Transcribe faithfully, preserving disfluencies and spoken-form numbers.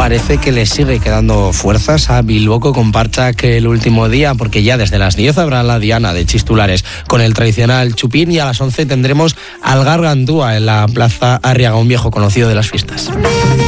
parece que le sigue quedando fuerzas a Bilboko con Partxak el último día, porque ya desde las diez habrá la diana de Txistulares con el tradicional chupín y a las once tendremos al Gargantúa en la plaza Arriaga, un viejo conocido de las fiestas.